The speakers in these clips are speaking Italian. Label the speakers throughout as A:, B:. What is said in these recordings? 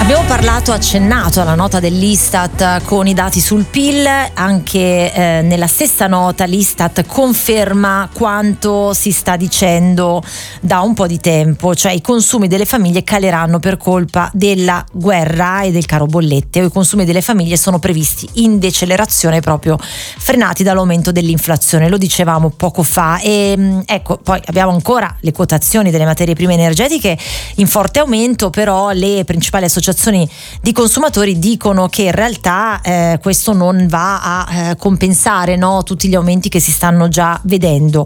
A: Abbiamo accennato alla nota dell'Istat con i dati sul PIL, anche nella stessa nota l'Istat conferma quanto si sta dicendo da un po' di tempo, cioè i consumi delle famiglie caleranno per colpa della guerra e del caro bollette. I consumi delle famiglie sono previsti in decelerazione, proprio frenati dall'aumento dell'inflazione, lo dicevamo poco fa. E ecco, poi abbiamo ancora le quotazioni delle materie prime energetiche in forte aumento, però le principali associazioni di consumatori dicono che in realtà questo non va a compensare, no, tutti gli aumenti che si stanno già vedendo.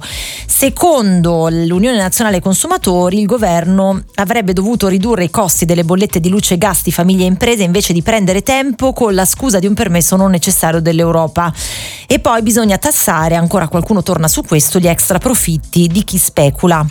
A: Secondo l'Unione Nazionale Consumatori, il governo avrebbe dovuto ridurre i costi delle bollette di luce e gas di famiglie e imprese invece di prendere tempo con la scusa di un permesso non necessario dell'Europa. E poi bisogna tassare, ancora qualcuno torna su questo, gli extra profitti di chi specula.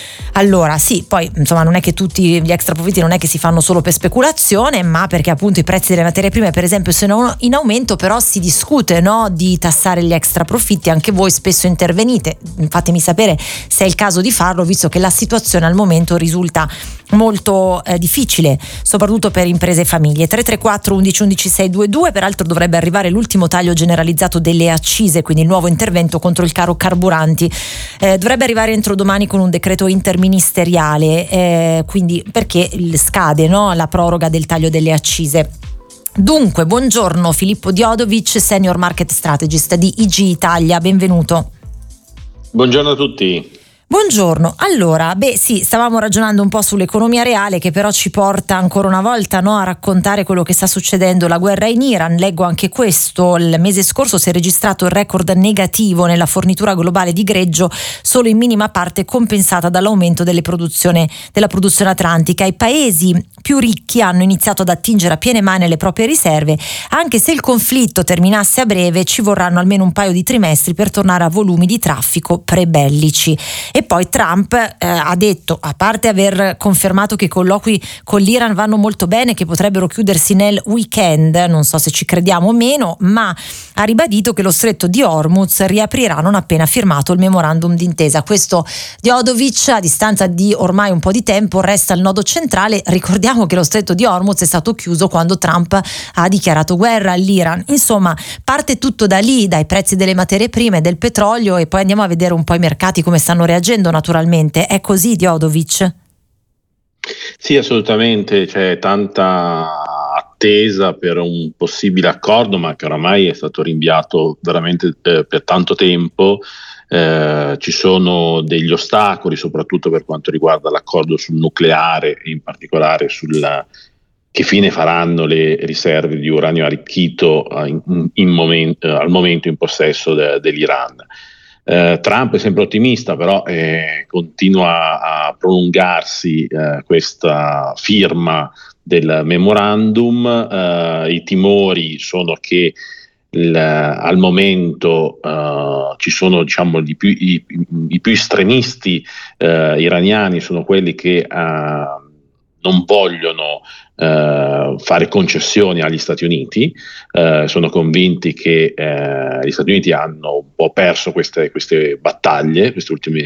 A: Allora sì, poi insomma non è che tutti gli extra profitti non è che si fanno solo per speculazione, ma perché appunto i prezzi delle materie prime per esempio sono in aumento, però si discute, no, di tassare gli extra profitti. Anche voi spesso intervenite, fatemi sapere se è il caso di farlo, visto che la situazione al momento risulta molto difficile, soprattutto per imprese e famiglie. 334 11 11 622. Peraltro dovrebbe arrivare l'ultimo taglio generalizzato delle accise, quindi il nuovo intervento contro il caro carburanti, dovrebbe arrivare entro domani con un decreto interministeriale, quindi perché scade, no, la proroga del taglio delle accise. Dunque, buongiorno Filippo Diodovic, Senior Market Strategist di IG Italia, benvenuto.
B: Buongiorno a tutti.
A: Buongiorno, allora, sì, stavamo ragionando un po' sull'economia reale, che però ci porta ancora una volta, no, a raccontare quello che sta succedendo, la guerra in Iran. Leggo anche questo: il mese scorso si è registrato il record negativo nella fornitura globale di greggio, solo in minima parte compensata dall'aumento della produzione atlantica. I paesi più ricchi hanno iniziato ad attingere a piene mani le proprie riserve. Anche se il conflitto terminasse a breve, ci vorranno almeno un paio di trimestri per tornare a volumi di traffico prebellici. E poi Trump ha detto, a parte aver confermato che i colloqui con l'Iran vanno molto bene, che potrebbero chiudersi nel weekend, non so se ci crediamo o meno, ma ha ribadito che lo stretto di Hormuz riaprirà non appena firmato il memorandum d'intesa. Questo Diodovic, a distanza di ormai un po' di tempo, resta il nodo centrale. Ricordiamo che lo stretto di Hormuz è stato chiuso quando Trump ha dichiarato guerra all'Iran. Insomma, parte tutto da lì, dai prezzi delle materie prime, del petrolio, e poi andiamo a vedere un po' i mercati come stanno reagendo. Naturalmente è così, Diodovic?
B: Sì, assolutamente, c'è tanta attesa per un possibile accordo, ma che oramai è stato rinviato veramente per tanto tempo. Ci sono degli ostacoli, soprattutto per quanto riguarda l'accordo sul nucleare e in particolare che fine faranno le riserve di uranio arricchito al momento in possesso dell'Iran. Trump è sempre ottimista, però continua a prolungarsi questa firma del memorandum. I timori sono che al momento ci sono, diciamo, i più estremisti iraniani sono quelli che non vogliono fare concessioni agli Stati Uniti. Sono convinti che gli Stati Uniti hanno un po' perso queste battaglie, queste ultime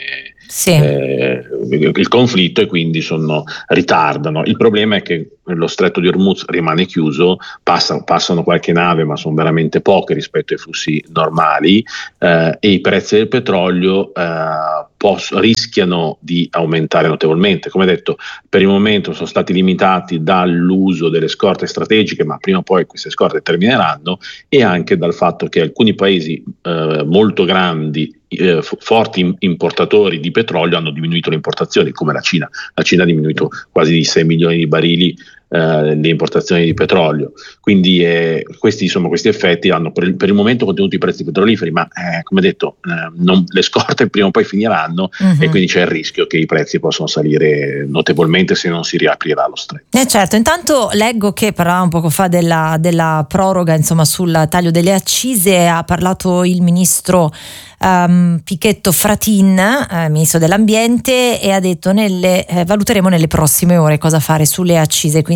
B: il conflitto, e quindi ritardano. Il problema è che lo stretto di Hormuz rimane chiuso, passano qualche nave, ma sono veramente poche rispetto ai flussi normali, e i prezzi del petrolio rischiano di aumentare notevolmente. Come detto, per il momento sono stati limitati dall'uso delle scorte strategiche, ma prima o poi queste scorte termineranno, e anche dal fatto che alcuni paesi molto grandi, forti importatori di petrolio, hanno diminuito le importazioni, come la Cina. La Cina ha diminuito quasi di 6 milioni di barili le importazioni di petrolio. Quindi questi effetti hanno per il momento contenuto i prezzi petroliferi, ma come detto le scorte prima o poi finiranno, e quindi c'è il rischio che i prezzi possano salire notevolmente se non si riaprirà lo stretto.
A: Certo, intanto leggo che parlavamo poco fa della proroga, insomma, sul taglio delle accise. Ha parlato il ministro Pichetto Fratin, ministro dell'ambiente, e ha detto valuteremo nelle prossime ore cosa fare sulle accise, quindi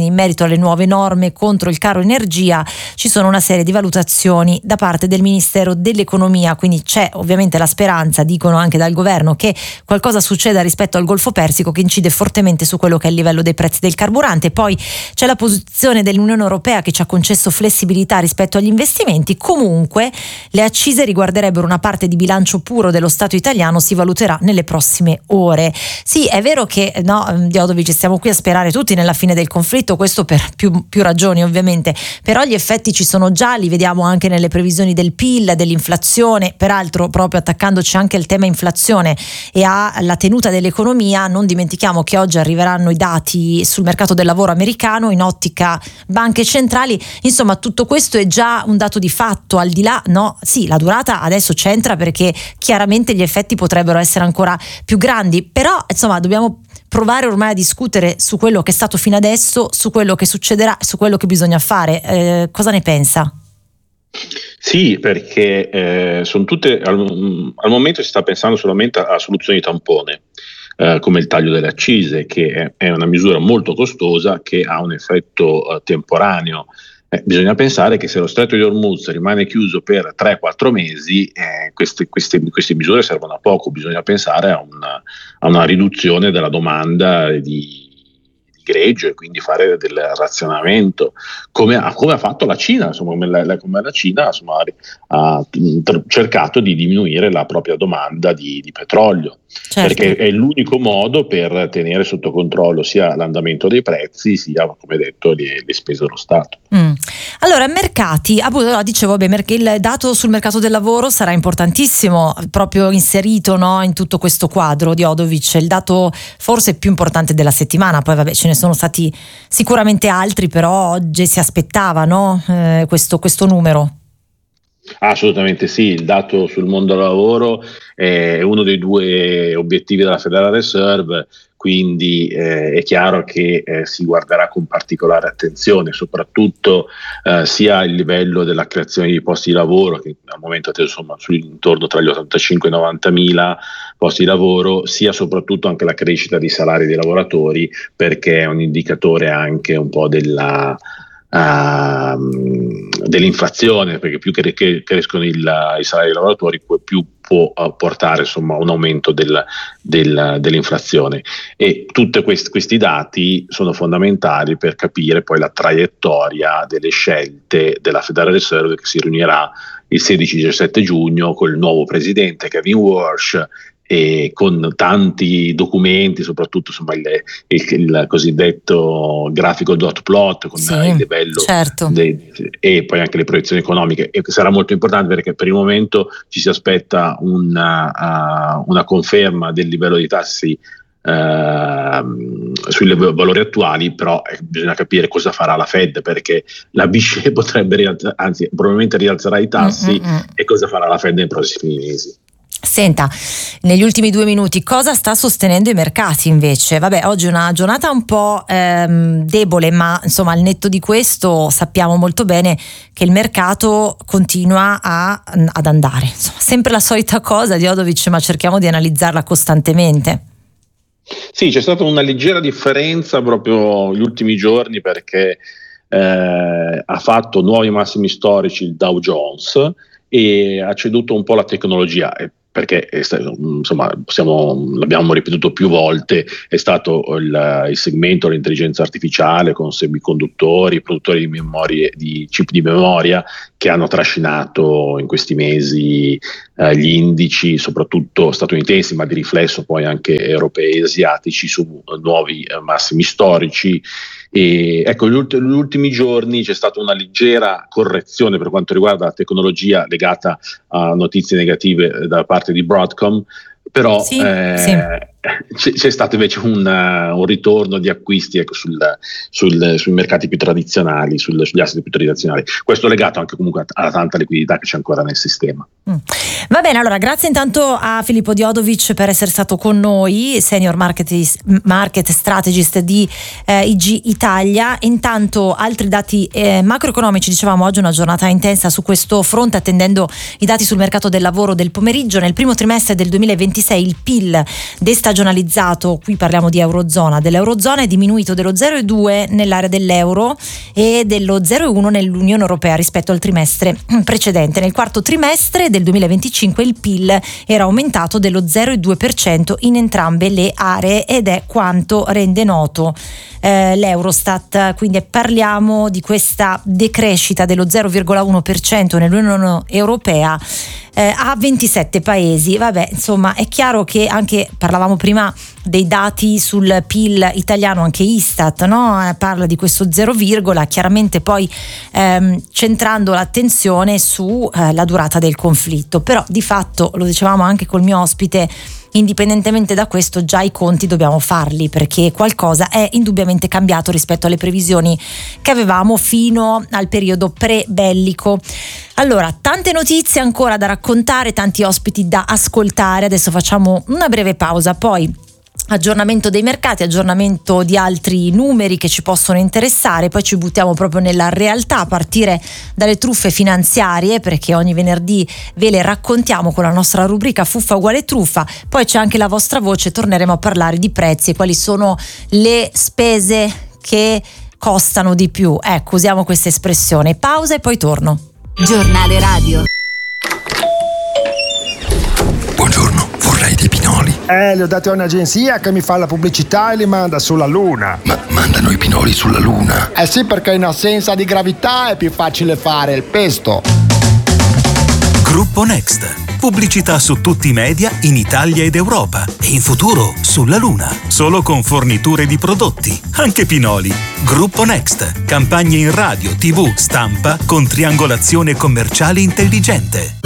A: quindi in merito alle nuove norme contro il caro energia ci sono una serie di valutazioni da parte del Ministero dell'Economia, quindi c'è ovviamente la speranza, dicono anche dal governo, che qualcosa succeda rispetto al Golfo Persico, che incide fortemente su quello che è il livello dei prezzi del carburante. Poi c'è la posizione dell'Unione Europea che ci ha concesso flessibilità rispetto agli investimenti. Comunque le accise riguarderebbero una parte di bilancio puro dello Stato italiano, si valuterà nelle prossime ore. Sì, è vero che Djodovic, stiamo qui a sperare tutti nella fine del conflitto, questo per più ragioni ovviamente, però gli effetti ci sono già, li vediamo anche nelle previsioni del PIL, dell'inflazione. Peraltro, proprio attaccandoci anche al tema inflazione e alla tenuta dell'economia, non dimentichiamo che oggi arriveranno i dati sul mercato del lavoro americano, in ottica banche centrali. Insomma, tutto questo è già un dato di fatto, al di là, sì, la durata adesso c'entra perché chiaramente gli effetti potrebbero essere ancora più grandi, però insomma dobbiamo provare ormai a discutere su quello che è stato fino adesso, su quello che succederà, su quello che bisogna fare. Cosa ne pensa?
B: Sì, perché sono tutte al momento si sta pensando solamente a soluzioni tampone, come il taglio delle accise, che è una misura molto costosa che ha un effetto temporaneo. Bisogna pensare che se lo Stretto di Hormuz rimane chiuso per 3-4 mesi, queste misure servono a poco. Bisogna pensare a una riduzione della domanda di greggio e quindi fare del razionamento, come ha fatto la Cina. Insomma, come la Cina insomma, ha cercato di diminuire la propria domanda di petrolio. Certo. Perché è l'unico modo per tenere sotto controllo sia l'andamento dei prezzi sia, come detto, le spese dello Stato.
A: Allora, mercati, dicevo, il dato sul mercato del lavoro sarà importantissimo, proprio inserito in tutto questo quadro di Djodovic, il dato forse più importante della settimana. Poi ce ne sono stati sicuramente altri, però oggi si aspettava questo numero.
B: Assolutamente sì, il dato sul mondo del lavoro è uno dei due obiettivi della Federal Reserve, quindi è chiaro che si guarderà con particolare attenzione, soprattutto sia il livello della creazione di posti di lavoro, che al momento è insomma intorno tra gli 85 e 90 mila posti di lavoro, sia soprattutto anche la crescita dei salari dei lavoratori, perché è un indicatore anche un po' dell'inflazione, perché più che crescono i salari dei lavoratori più può portare insomma un aumento dell'inflazione, e tutti questi dati sono fondamentali per capire poi la traiettoria delle scelte della Federal Reserve, che si riunirà il 16-17 giugno con il nuovo presidente Kevin Warsh e con tanti documenti, soprattutto insomma il cosiddetto grafico dot plot con il livello, certo, e poi anche le proiezioni economiche, e sarà molto importante perché per il momento ci si aspetta una conferma del livello dei tassi sui valori attuali, però bisogna capire cosa farà la Fed, perché la BCE probabilmente rialzerà i tassi, e cosa farà la Fed nei prossimi mesi.
A: Senta, negli ultimi 2 minuti cosa sta sostenendo i mercati invece? Oggi è una giornata un po' debole, ma insomma al netto di questo sappiamo molto bene che il mercato continua ad andare. Insomma, sempre la solita cosa di Djodovic, ma cerchiamo di analizzarla costantemente.
B: Sì, c'è stata una leggera differenza proprio gli ultimi giorni, perché ha fatto nuovi massimi storici il Dow Jones e ha ceduto un po' la tecnologia, perché insomma l'abbiamo ripetuto più volte, è stato il segmento dell'intelligenza artificiale con semiconduttori, produttori di memorie, di chip di memoria, che hanno trascinato in questi mesi gli indici, soprattutto statunitensi, ma di riflesso poi anche europei e asiatici, su nuovi massimi storici. E ecco, negli ultimi giorni c'è stata una leggera correzione per quanto riguarda la tecnologia legata a notizie negative da parte di Broadcom, però c'è stato invece un ritorno di acquisti sui mercati più tradizionali, sugli asset più tradizionali. Questo legato anche comunque alla tanta liquidità che c'è ancora nel sistema.
A: Va bene, allora grazie intanto a Filippo Djodovic per essere stato con noi, Senior Market Strategist di IG Italia. Intanto altri dati macroeconomici, dicevamo oggi una giornata intensa su questo fronte, attendendo i dati sul mercato del lavoro del pomeriggio. Nel primo trimestre del 2026 il PIL destagionato stagionalizzato, qui parliamo di Eurozona, dell'Eurozona è diminuito dello 0,2 nell'area dell'euro e dello 0,1 nell'Unione Europea rispetto al trimestre precedente. Nel quarto trimestre del 2025 il PIL era aumentato dello 0,2% in entrambe le aree ed è quanto rende noto l'Eurostat. Quindi parliamo di questa decrescita dello 0,1% nell'Unione Europea a 27 paesi. Vabbè, insomma, è chiaro che anche, parlavamo prima dei dati sul PIL italiano, anche Istat, no? Parla di questo 0, chiaramente poi centrando l'attenzione su la durata del conflitto, però di fatto, lo dicevamo anche col mio ospite, indipendentemente da questo già i conti dobbiamo farli, perché qualcosa è indubbiamente cambiato rispetto alle previsioni che avevamo fino al periodo pre-bellico. Allora, tante notizie ancora da raccontare, tanti ospiti da ascoltare. Adesso facciamo una breve pausa, poi aggiornamento dei mercati, aggiornamento di altri numeri che ci possono interessare, poi ci buttiamo proprio nella realtà a partire dalle truffe finanziarie, perché ogni venerdì ve le raccontiamo con la nostra rubrica Fuffa uguale truffa. Poi c'è anche la vostra voce, torneremo a parlare di prezzi e quali sono le spese che costano di più. Ecco, usiamo questa espressione. Pausa e poi torno.
C: Giornale radio.
D: Buongiorno, vorrei dei pinoli.
E: Li ho dati a un'agenzia che mi fa la pubblicità e li manda sulla Luna.
D: Ma mandano i pinoli sulla Luna?
E: Eh sì, perché in assenza di gravità è più facile fare il pesto.
F: Gruppo Next. Pubblicità su tutti i media in Italia ed Europa e in futuro sulla Luna. Solo con forniture di prodotti, anche pinoli. Gruppo Next. Campagne in radio, TV, stampa con triangolazione commerciale intelligente.